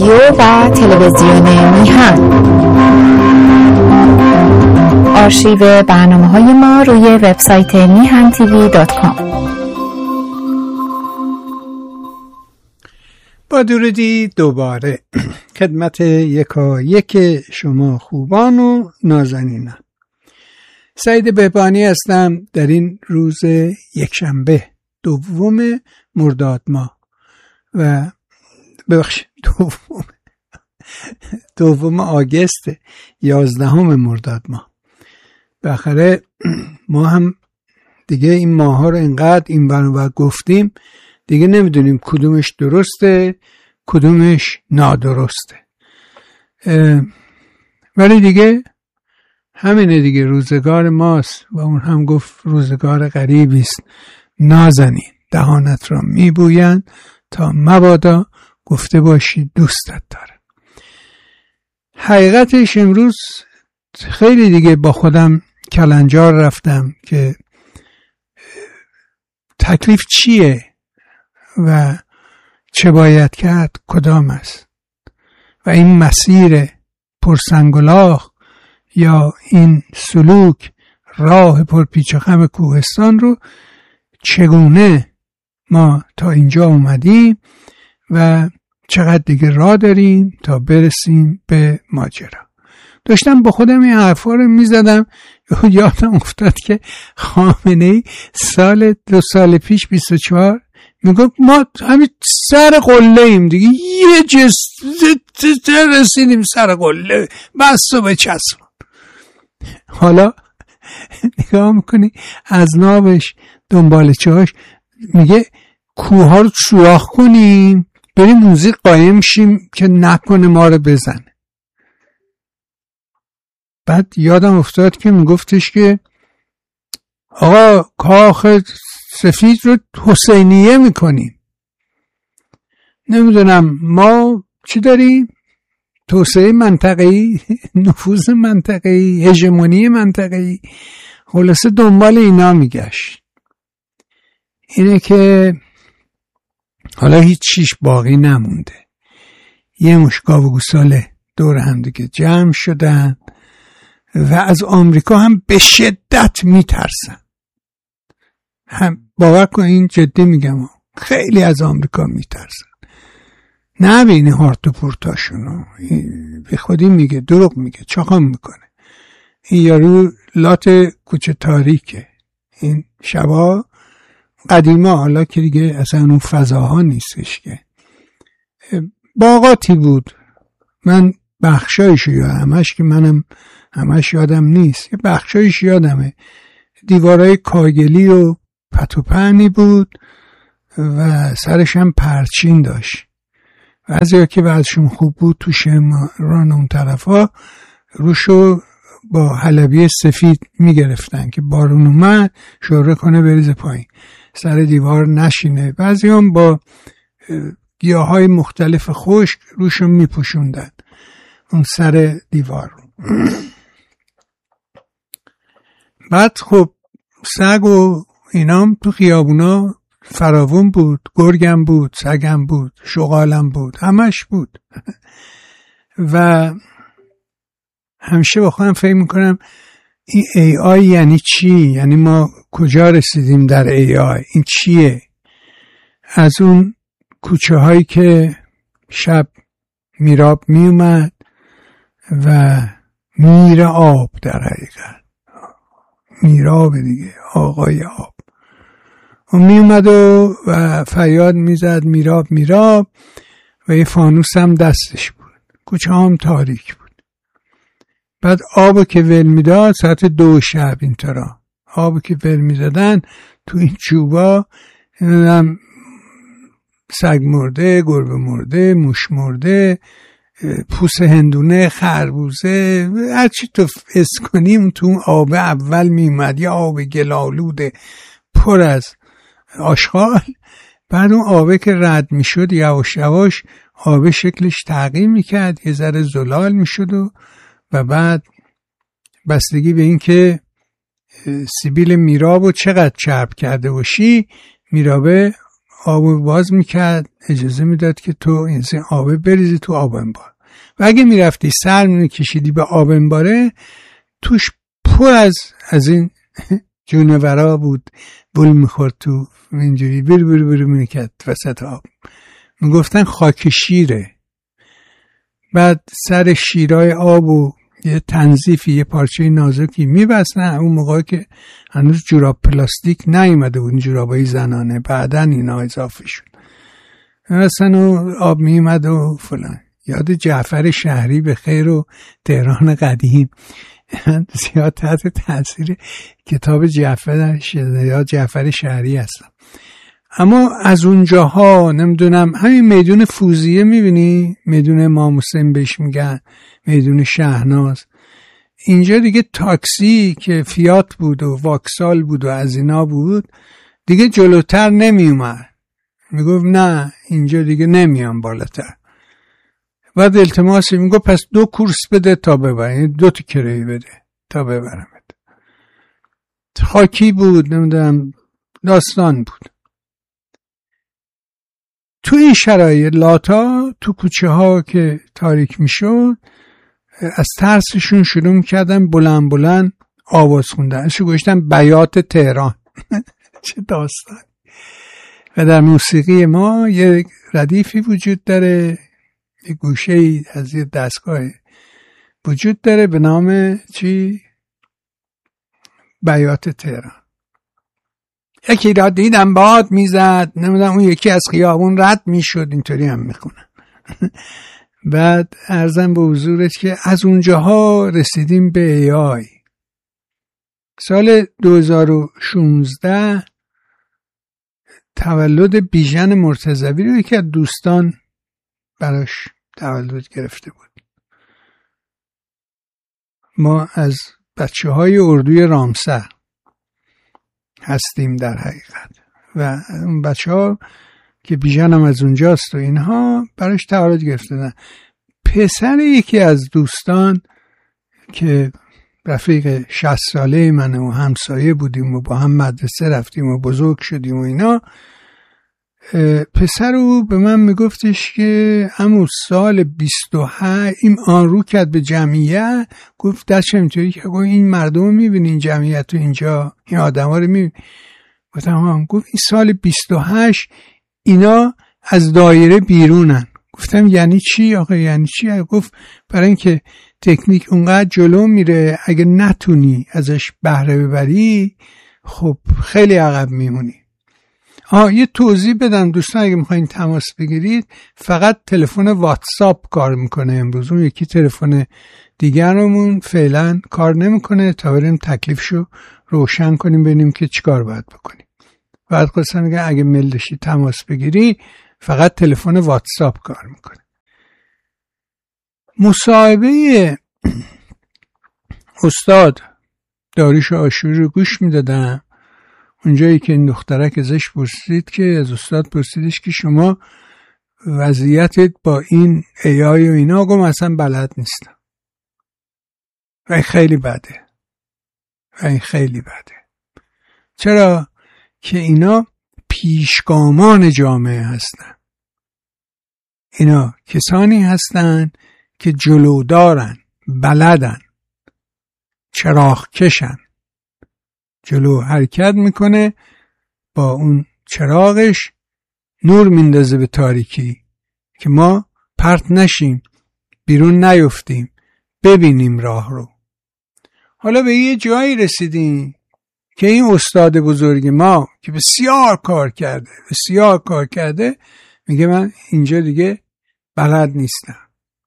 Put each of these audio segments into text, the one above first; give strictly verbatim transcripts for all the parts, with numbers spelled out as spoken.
و تلویزیون میهن. آرشیو برنامه‌های ما روی وبسایت میهن تیوی دات کام. با درودی دوباره خدمت یکا یک شما خوبان و نازنینان. سعید بهبانی هستم در این روز یکشنبه دوم مرداد ماه و ببخشید دوم دوم آگست یازدهم مرداد ماه. بالاخره ما هم دیگه این ماه ها رو اینقدر این برابر گفتیم دیگه نمیدونیم کدومش درسته کدومش نادرسته، ولی دیگه همینه دیگه، روزگار ماست و اون هم گفت روزگار غریبیست، نازنین دهانت را میبویند تا مبادا گفته باشی دوستت داره. حقیقتش امروز خیلی دیگه با خودم کلنجار رفتم که تکلیف چیه و چه باید کرد کدام است و این مسیر پرسنگلاخ یا این سلوک راه پرپیچ و خم کوهستان رو چگونه ما تا اینجا اومدیم و چقدر دیگه راه داریم تا برسیم به ماجرا. داشتم با خودم این حرفا رو میزدم، یادم افتاد که خامنه‌ای سال دو سال پیش بیست و چهار میگفت ما همین سر قله ایم دیگه، یه جست رسیدیم سر قله، بس و بچسبون. حالا نگاه میکنی از نابش دنبال چهاش میگه کوه ها رو سوراخ کنیم بریم موزیک قایم شیم که نکنه ما رو بزنه. بعد یادم افتاد که میگفتش که آقا کاخ سفید رو حسینیه میکنیم، نمیدونم ما چی داریم، توسعه منطقه‌ای، نفوذ منطقه‌ای، هژمونی منطقه‌ای، خلاصه دنبال اینا میگشت. اینه که حالا هیچ چیش باقی نمونده، یه مش گاو و گوساله دور هم دیگه جمع شدن و از آمریکا هم به شدت میترسن. هم باور کن، این جدی میگم، خیلی از آمریکا میترسن. نبینی هارت و پورتاشونو، به خودی میگه، دروغ میگه، چاقام میکنه. این یارو لات کوچه تاریکه. این شبا قدیما، حالا که دیگه اصلا اون فضاها نیستش، که باغاتی بود. من بخشایش یادم، همش که منم همش یادم نیست، یه بخشایش یادمه. دیوارای کاگلی و پتوپنی بود و سرش هم پرچین داشت. بعضیا که بعضشون خوب بود تو شمران اون طرفا روشو با حلبی سفید میگرفتن که بارون اومد شوره کنه بریزه پایین، سر دیوار نشینه. بعضی هم با گیاهای مختلف خشک روشو میپوشوندن اون سر دیوار رو. بعد خب سگ و اینام تو خیابونا فراوون بود، گرگم بود، سگم بود، شغالم بود، همش بود. و همیشه با خودم فکر میکنم این ای آی یعنی چی؟ یعنی ما کجا رسیدیم در ای آی؟ این چیه؟ از اون کوچه هایی که شب میراب میومد و میره آب، در حقیقت میراب دیگه، آقای آب، و میومد و, و فریاد میزد میراب میراب و یه فانوس هم دستش بود. کوچه هم تاریک بود. بعد آب که ول میداد ساعت دو شب اینطورا آب که ول میزدن تو این چوبا، نمیدونم سگ مرده، گربه مرده، موش مرده، پوست هندونه، خربوزه، هر چی تو حس کنیم تو اون آب اول میومد. یه آب گلالوده پر از آشغال. بعد اون آبه که رد میشد یواش یواش آبه شکلش تغییر میکرد، یه ذره زلال میشد و و بعد بستگی به این که سیبیل میرابو چقدر چرب کرده باشی، میرابه آب باز میکرد، اجازه میداد که تو این آب بریزی تو آب انبار و اگه میرفتی سر میکشیدی به آب انباره توش پر از از این جونورا بود، بول میخورد تو اینجوری بیر بیر بیر میکرد وسط آب. میگفتن خاک شیره. بعد سر شیرای آب و یه تنظیفی یه پارچه نازکی میبستن. اون موقع که هنوز جوراب پلاستیک نیومده بود، جورابای زنانه، بعدن اینا اضافه شد. مثلا آب میومد و فلان. یاد جعفر شهری به خیر و تهران قدیم، زیاد تحت تاثیر کتاب جعفر شده یا جعفر شهری هستم. اما از اونجاها نمیدونم همین میدون فوزیه میبینی، میدون امام حسین بهش میگن، میدون شهناز، اینجا دیگه تاکسی که فیات بود و واکسال بود و از اینا بود دیگه جلوتر نمیومد. میگفت نه اینجا دیگه نمیام بالاتر. بعد التماسی میگفت پس دو کورس بده تا ببر، یعنی دو تا کرایه بده تا ببرمت. خاکی بود، نمیدونم داستان بود. تو این شرایط لاتا تو کوچه ها که تاریک میشد از ترسشون شروع میکردن بلند بلند آواز خوندن، اشو گوشتن بیات تهران. چه داستان. و در موسیقی ما یه ردیفی وجود داره، یه گوشه از یه دستگاه وجود داره به نام چی؟ بیات تهران. یکی را دیدم باد میزد، نمیدونم اون یکی از خیابون رد میشد، اینطوری هم میخونن. بعد عرضم به حضورت که از اونجاها رسیدیم به ای آی. سال دو هزار و شانزده تولد بیژن مرتضوی رو یکی از دوستان براش تولد گرفته بود. ما از بچه های اردوی رامسر هستیم در حقیقت و اون بچه ها که بیژن هم از اونجاست و اینها براش تولد گرفتن. پسر یکی از دوستان که رفیق شصت ساله منه و همسایه بودیم و با هم مدرسه رفتیم و بزرگ شدیم و اینا، پسر او به من میگفتش که همون سال بیست و هشت این آن رو کرد به جمعیت، گفت دست اینطوری که این مردم میبینی، این جمعیت تو اینجا این آدم ها رو میبینی. گفتم ها. گفت این سال بیست و هشت اینا از دایره بیرونن. گفتم یعنی چی آقا، یعنی چی؟ گفت برای اینکه تکنیک اونقدر جلو میره اگه نتونی ازش بهره ببری خب خیلی عقب میمونی. آه یه توضیح بدم دوستان، اگه میخواین تماس بگیرید فقط تلفن واتساپ کار میکنه امروز، اون یکی تلفن دیگرمون فعلا کار نمیکنه تا بریم تکلیفشو روشن کنیم ببینیم که چیکار باید بکنیم. بعد خواستم میگم اگه ملدشی تماس بگیری فقط تلفن واتساپ کار میکنه. مصاحبه استاد داریوش آشوری رو گوش میدادم، اونجایی که این دخترک ازش پرسید که از استاد پرسیدش که شما وضعیتت با این ای آی و اینا، گم اصلا بلد نیستم و این خیلی بده و این خیلی بده. چرا؟ که اینا پیشگامان جامعه هستن، اینا کسانی هستن که جلودارن، بلدن، چراغ کشن، جلو حرکت میکنه، با اون چراغش نور میندازه به تاریکی که ما پرت نشیم، بیرون نیفتیم، ببینیم راه رو. حالا به یه جایی رسیدیم که این استاد بزرگ ما که بسیار کار کرده بسیار کار کرده میگه من اینجا دیگه بلد نیستم.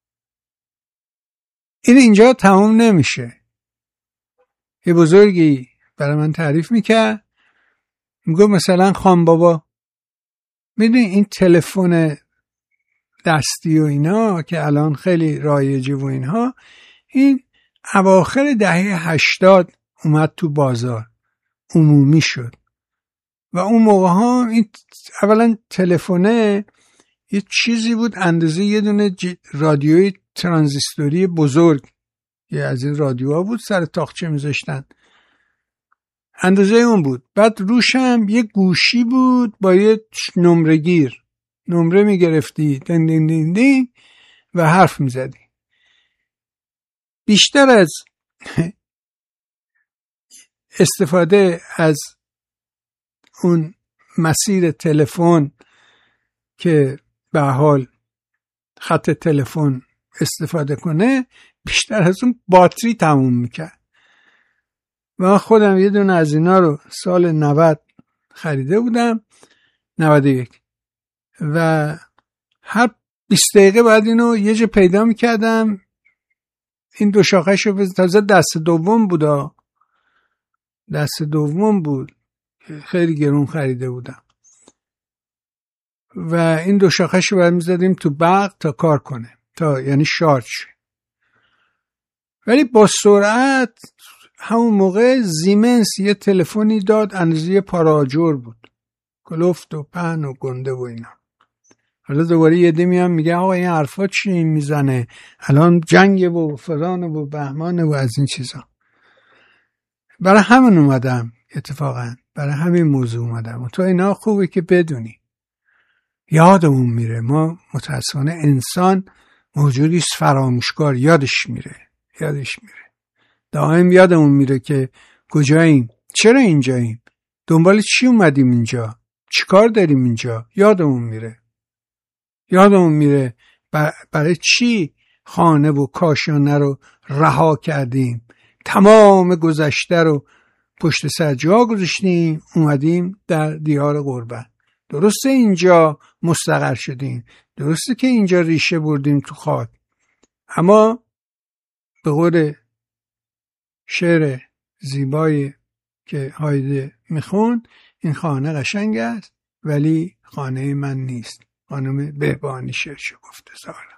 این اینجا تمام نمیشه. یه بزرگی برای من تعریف میکرد، میگه مثلا خان بابا میدونی این تلفن دستی و اینا که الان خیلی رایجه و اینها، این اواخر دهه هشتاد اومد تو بازار، عمومی شد و اون موقع ها این اولا تلفنه یه چیزی بود اندازه یه دونه رادیوی ترانزیستوری بزرگ، یه از این رادیوها بود سر تاقچه میذاشتن اندازه اون بود. بعد روشم یه گوشی بود با یه نمره گیر، نمره میگرفتی دن دن دن دن و حرف میزدی. بیشتر از استفاده از اون مسیر تلفن که به حال خط تلفن استفاده کنه، بیشتر از اون باتری تموم میکرد. من خودم یه دونه از اینا رو سال نود خریده بودم، نود و یک، و هر بیست دقیقه بعد اینو یه جا پیدا میکردم. این دو شاخه‌شو بز... تازه دست دوم بودا، دست دوم بود، خیلی گرون خریده بودم و این دو شاخه‌شو بعد میزدیم تو برق تا کار کنه، تا یعنی شارژ. ولی با سرعت همون موقع زیمنس یه تلفنی داد اندازه پاراجور بود، کلفت و پهن و گنده و اینا. حالا دوباره یه دی میام میگه آقا این حرفا چی میزنه، الان جنگه و فلانه و بهمانه و از این چیزا. برای همین اومدم، اتفاقا برای همین موضوع اومدم. و تو اینا خوبه که بدونی، یادمون میره. ما متاسفانه انسان موجودی است فراموشکار، یادش میره یادش میره دائم یادمون میره که کجاییم، چرا اینجاییم، دنبال چی اومدیم اینجا، چی کار داریم اینجا. یادمون میره یادمون میره برای چی خانه و کاشانه رو رها کردیم، تمام گذشته رو پشت سر جا گذاشتیم، اومدیم در دیار غربت. درسته اینجا مستقر شدیم، درسته که اینجا ریشه بردیم تو خاک، اما به قول شعر زیبایی که هایده میخون، این خانه قشنگ است ولی خانه من نیست. خانم بهبانی شعرشو گفته سالم.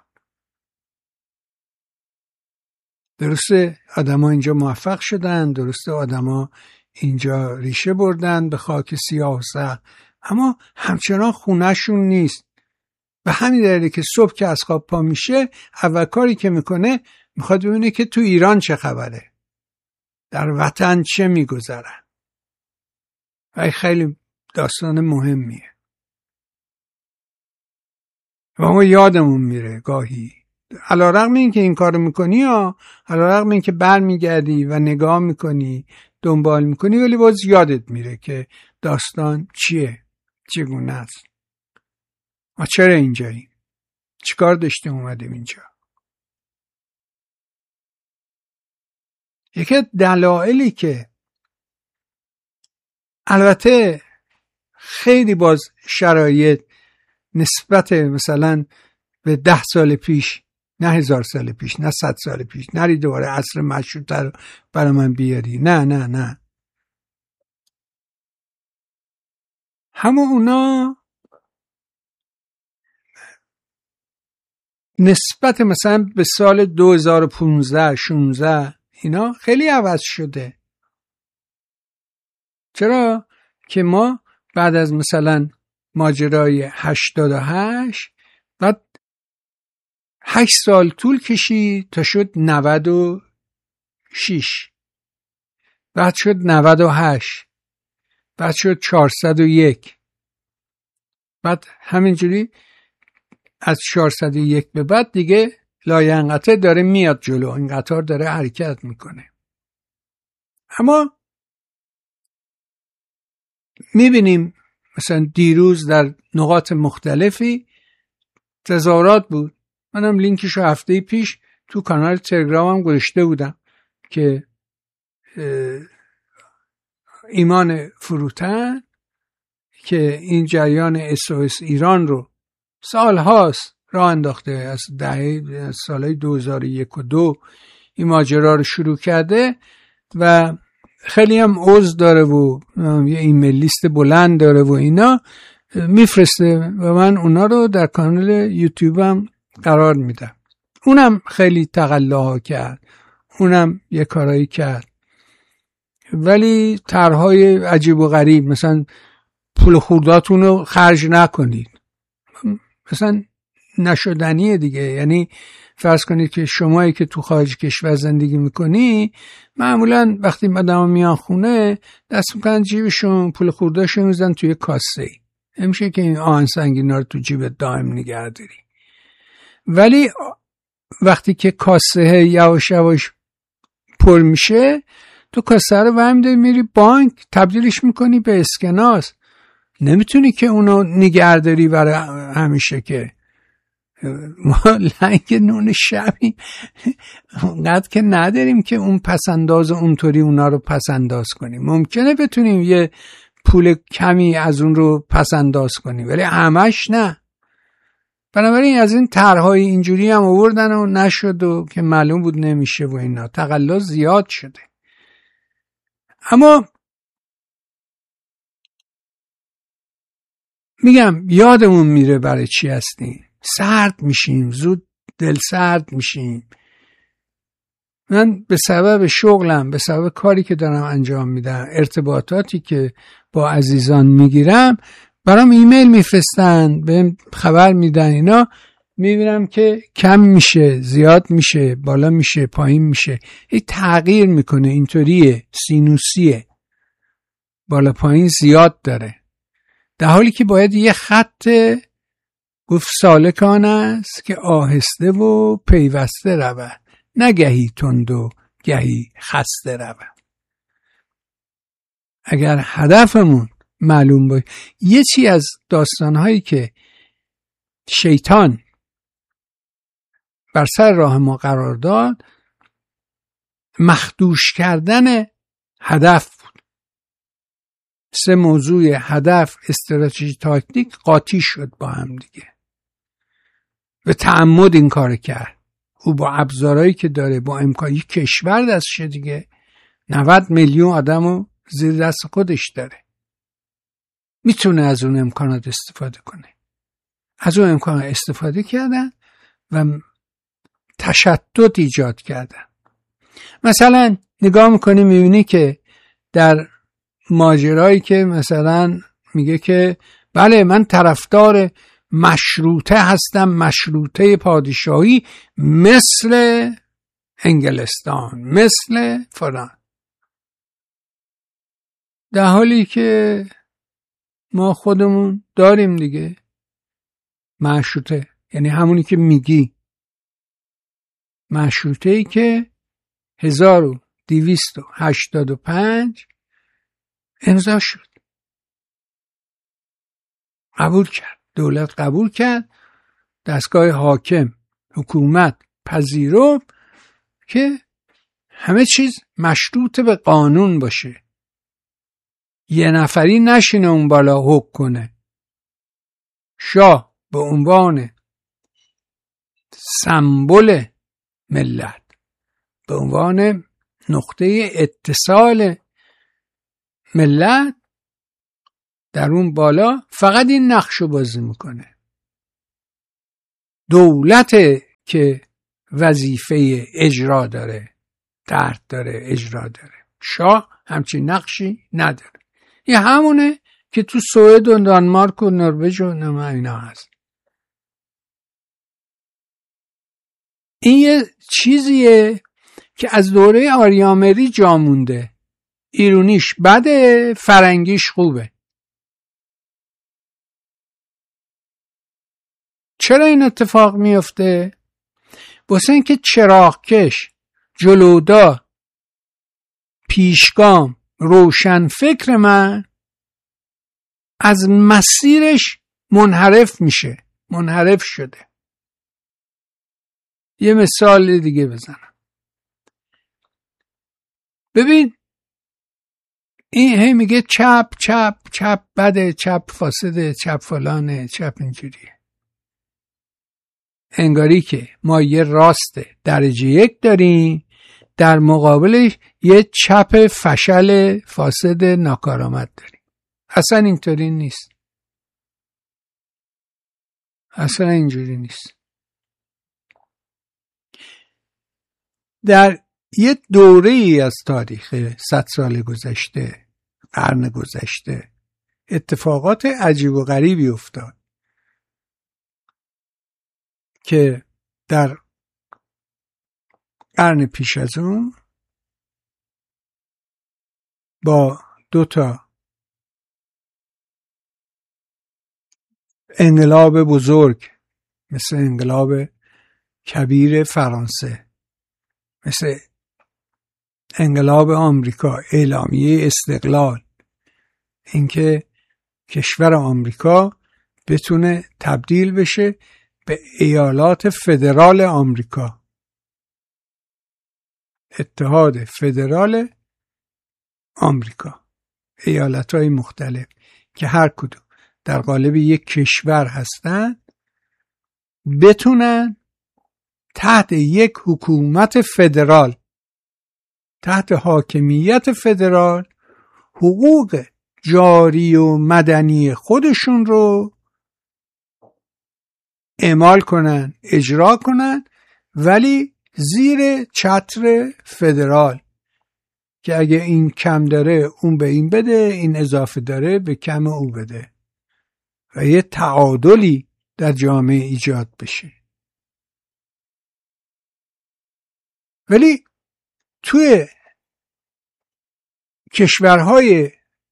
درسته آدم ها اینجا موفق شدن، درسته آدم ها اینجا ریشه بردن به خاک سیاه و سخت، اما همچنان خونهشون نیست. به همین دلیله که صبح که از خواب پا میشه، اول کاری که میکنه میخواد ببینه که تو ایران چه خبره، در وطن چه میگذره. و خیلی داستان مهمیه و ما یادمون میره گاهی، علیرغم این که این کارو میکنی یا علیرغم این که بر میگردی و نگاه میکنی دنبال میکنی، ولی باز یادت میره که داستان چیه، چگونه است، ما چرا اینجاییم، چیکار داشتیم اومدیم اینجا. یکی دلایلی که البته خیلی باز شرایط نسبت مثلا به ده سال پیش، نه هزار سال پیش، نه صد سال پیش، نری دوباره عصر مشروطه رو برای من بیاری، نه نه نه همه اونا نسبت مثلا به سال دو هزار و پانزده شانزده اینا خیلی عوض شده. چرا؟ که ما بعد از مثلا ماجرای هشتاد و هشت بعد هشت سال طول کشید تا شد نود و شش، بعد شد نود و هشت، بعد شد چهارصد و یک، بعد همینجوری از چهارصد و یک به بعد دیگه لاینقطع داره میاد جلو، این قطار داره حرکت میکنه. اما میبینیم مثلا دیروز در نقاط مختلفی تظاهرات بود. منم لینکشو هفته پیش تو کانال تلگرامم گذاشته بودم که ایمان فروتن که این جریان اس او اس ایران رو سال هاست راه انداخته، از دهه از سالهای دو هزار و یک و دو این ماجرا رو شروع کرده و خیلی هم عضو داره و یه ایمیل لیست بلند داره و اینا میفرسته و من اونا رو در کانال یوتیوبم قرار میدم. اونم خیلی تقلاها کرد، اونم یه کارایی کرد، ولی طرحهای عجیب و غریب، مثلا پول خورداتون رو خرج نکنید، مثلا نشدنیه دیگه. یعنی فرض کنید که شمایی که تو خارج کشور زندگی میکنی معمولا وقتی آدم میان خونه دست میکنن جیبشون، پول خوردهشون میزن توی کاسه ای. نمیشه که این آهن سنگینا رو تو جیبت دائم نگه داری. ولی وقتی که کاسه یواش یواش پر میشه، تو کاسه رو برمی‌داری میری بانک تبدیلش میکنی به اسکناس. نمیتونی که اونو نگه داری برای همیشه. که ما لنگ نون شبیم اونقدر که نداریم که اون پسنداز اونطوری اونا رو پسنداز کنیم. ممکنه بتونیم یه پول کمی از اون رو پسنداز کنیم ولی همش نه. بنابراین از این طرح‌های اینجوری هم آوردن و نشد و که معلوم بود نمیشه و اینا تقلا زیاد شده. اما میگم یادمون میره برای چی هستیم. سرد میشیم، زود دل سرد میشیم. من به سبب شغلم، به سبب کاری که دارم انجام میدم، ارتباطاتی که با عزیزان میگیرم، برام ایمیل میفرستن، بهم خبر میدن، اینا میبینم که کم میشه، زیاد میشه، بالا میشه، پایین میشه. این تغییر میکنه، اینطوریه، سینوسیه، بالا پایین زیاد داره. در حالی که باید یه خط گفت سالکان است که آهسته و پیوسته رود، نه گهی تند و گهی خسته رود. اگر هدفمون معلوم باشه، یه چی از داستانهایی که شیطان بر سر راه ما قرار داد، مخدوش کردن هدف بود. سه موضوع هدف، استراتژی، تاکتیک قاطی شد با هم دیگه. به تعمد این کار کرد. او با ابزارهایی که داره، با امکانی کشور دستشه دیگه، نود میلیون آدمو زیر دست خودش داره، میتونه از اون امکانات استفاده کنه. از اون امکانات استفاده کردن و تشتت ایجاد کردن. مثلا نگاه میکنی میبینی که در ماجرایی که مثلا میگه که بله من طرفدار مشروطه هستم، مشروطه پادشاهی مثل انگلستان، مثل فلان، در حالی که ما خودمون داریم دیگه مشروطه، یعنی همونی که میگی، مشروطه‌ای که هزار و دویست و هشتاد و پنج امضا شد، قبول کرد، دولت قبول کرد، دستگاه حاکم، حکومت پذیرفت که همه چیز مشروط به قانون باشه، یه نفری نشینه اون بالا حکم کنه. شاه به عنوان سمبل ملت، به عنوان نقطه اتصال ملت، در اون بالا فقط این نقشو بازی میکنه. دولت که وظیفه اجرا داره، درد داره، اجرا داره. شاه همچین نقشی نداره. یه همونه که تو سوئد و دانمارک و نروژ و نما اینا هست. این یه چیزیه که از دوره آریامری جا مونده. ایرونیش بده، فرنگیش خوبه. چرا این اتفاق میفته؟ واسه اینکه چراغکش، جلودا، پیشگام، روشن فکر من از مسیرش منحرف میشه، منحرف شده. یه مثال دیگه بزنم. ببین این هی میگه چپ چپ چپ بده، چپ فاسده، چپ فلانه، چپ اینجوریه. انگاری که ما یه راست درجه یک داریم، در مقابلش یه چپ فشل فاسد ناکارآمد داریم. اصلا اینطوری نیست. اصلا اینجوری نیست. در یه دوره ای از تاریخ صد سال گذشته، قرن گذشته، اتفاقات عجیب و غریبی افتاد که در قرن پیش از اون با دو تا انقلاب بزرگ مثل انقلاب کبیر فرانسه، مثل انقلاب آمریکا، اعلامیه استقلال، اینکه کشور آمریکا بتونه تبدیل بشه به ایالات فدرال آمریکا، اتحاد فدرال آمریکا، ایالت‌های مختلف که هر کدوم در قالب یک کشور هستن بتونن تحت یک حکومت فدرال، تحت حاکمیت فدرال، حقوق جاری و مدنی خودشون رو اعمال کنن، اجرا کنن، ولی زیر چتر فدرال، که اگه این کم داره اون به این بده، این اضافه داره به کم او بده و یه تعادلی در جامعه ایجاد بشه. ولی توی کشورهای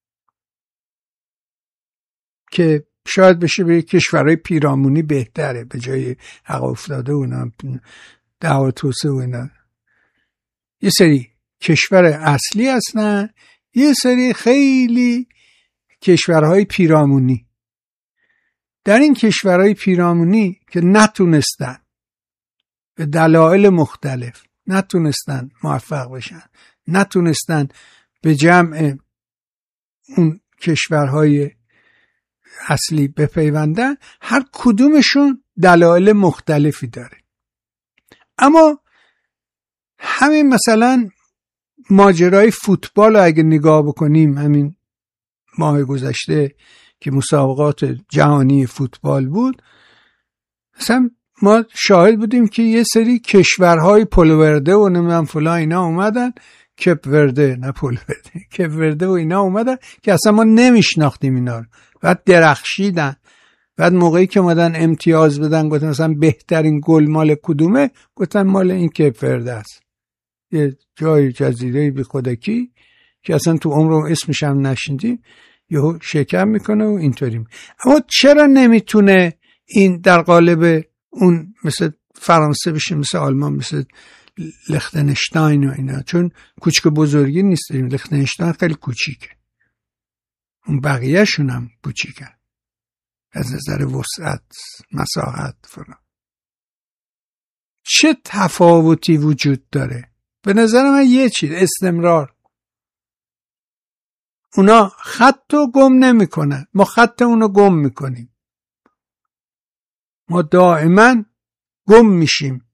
که شاید بشه به کشورهای پیرامونی بهتره به جای عقب افتاده اونا دعوا توسعه و اینا، یه سری کشور اصلی هستن، یه سری خیلی کشورهای پیرامونی. در این کشورهای پیرامونی که نتونستن به دلایل مختلف نتونستن موفق بشن، نتونستن به جمع اون کشورهای اصلی بپیوندن، هر کدومشون دلایل مختلفی داره. اما همین مثلا ماجرای فوتبال اگه نگاه بکنیم، همین ماه گذشته که مسابقات جهانی فوتبال بود، مثلا ما شاهد بودیم که یه سری کشورهای پولورده و نمیدونم فلان اینا اومدن، کپ ورده نه پولورده کپ ورده و اینا اومدن که اصلا ما نمیشناختیم اینا رو، بعد درخشیدن. بعد موقعی که اومدن امتیاز بدن گفتن مثلا بهترین گل مال کدومه، گفتن مال این کپ ورده است، یه جای جزیره بی خودکی که اصلا تو عمر اسمش هم نشنیدیم، یهو شکم میکنه و اینطوری. اما چرا نمیتونه این در قالب اون مثل فرانسه بشه، مثل آلمان، مثل لختنشتاین و اینا؟ چون کوچک بزرگی نیست، لختنشتاین خیلی کوچیکه، اون بقیه شون هم کوچیکه از نظر وسعت، مساحت فلان. چه تفاوتی وجود داره؟ به نظر من یه چیز، استمرار. اونا خطو گم نمی کنن، ما خط اونو گم میکنیم، ما دائما گم میشیم.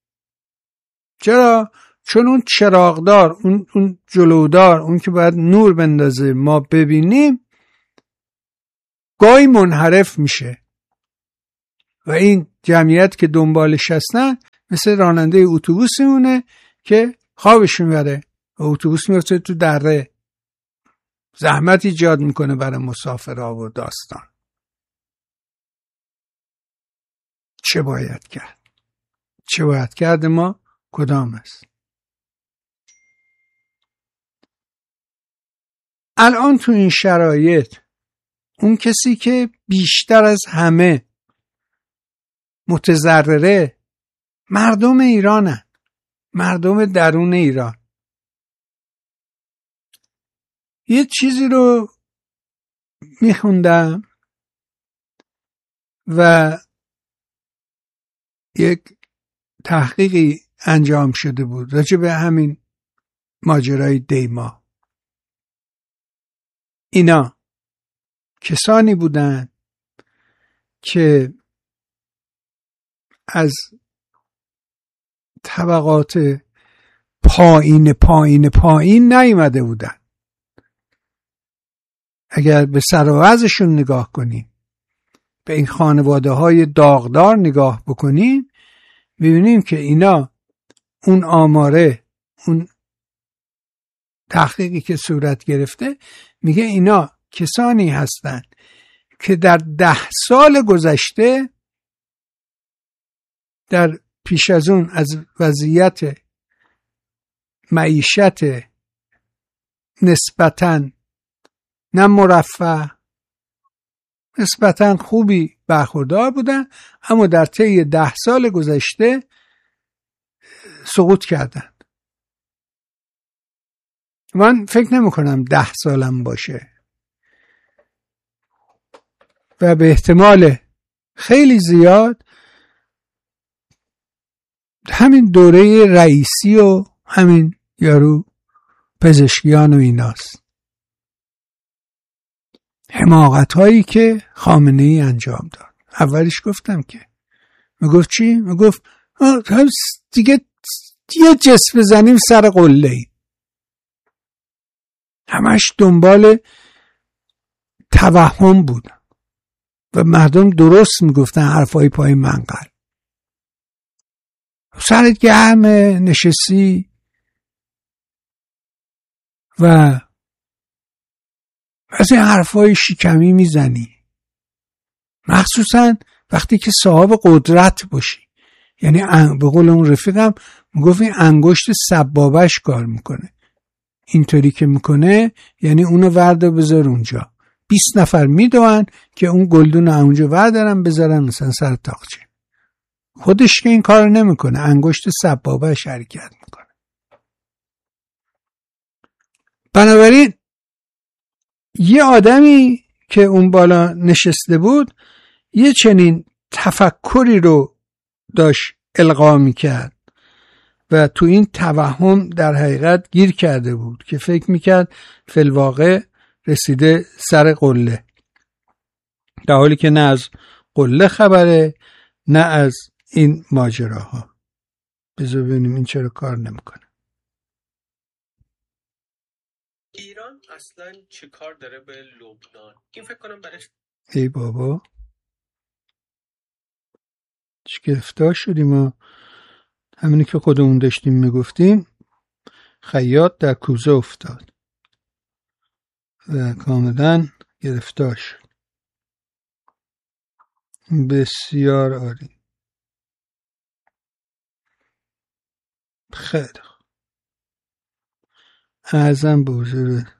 چرا؟ چون اون چراغدار، اون, اون جلودار، اون که باید نور بندازه ما ببینیم، گاهی منحرف میشه و این جمعیت که دنبالش هستن مثل راننده اتوبوس میمونه که خوابش میبره و اتوبوس میفته تو دره، زحمت ایجاد میکنه برای مسافرها و داستان. چه باید کرد؟ چه باید کرد ما کدام است؟ الان تو این شرایط اون کسی که بیشتر از همه متضرره مردم ایرانن، مردم درون ایران. یه چیزی رو میخوندم و یک تحقیقی انجام شده بود راجع به همین ماجرای دیما. اینا کسانی بودن که از طبقات پایین پایین پایین نیامده بودن. اگر به سر و وضعشون نگاه کنیم، به این خانواده های داغدار نگاه بکنیم، ببینیم که اینا اون آماره، اون تحقیقی که صورت گرفته میگه اینا کسانی هستند که در ده سال گذشته در پیش از اون از وضعیت معیشت نسبتاً نه مرفه نسبتاً خوبی برخوردار بودن، اما در طی ده سال گذشته سقوط کردن. من فکر نمی کنم ده سالم باشه و به احتمال خیلی زیاد همین دوره رئیسی و همین یارو پزشکیان و ایناست. حماقت هایی که خامنه ای انجام داد. اولیش گفتم که میگفت چی؟ میگفت دیگه یه جس بزنیم سر قله ای. همش دنبال توهم بود و مردم درست میگفتن حرفای پای منقل. سرت گرمه نشستی و از این حرفای شکمی میزنی، مخصوصا وقتی که صاحب قدرت باشی. یعنی به قول اون رفیقم میگفت این انگشت سبابش کار میکنه. اینطوری که میکنه یعنی اونو ورده بذار اونجا، بیست نفر میدوان که اون گلدون اونجا وردارن بذارن مثلا سر تاقچه. خودش که این کار نمیکنه، انگشت سبابش حرکت میکنه. بنابراین یه آدمی که اون بالا نشسته بود یه چنین تفکری رو داشت القا میکرد و تو این توهم در حقیقت گیر کرده بود که فکر میکرد فی الواقع رسیده سر قله، در حالی که نه از قله خبره نه از این ماجراها. بذار ببینیم این چرا کار نمیکنه. ایران اصلا چه کار داره به لبنان؟ این فکر کنم برش ای بابا چه گرفتار شدیم ما. همینی که خودمون داشتیم میگفتیم، خیاط در کوزه افتاد و کاملا گرفتار شد. بسیار عالی. خیلی اعظم به حضور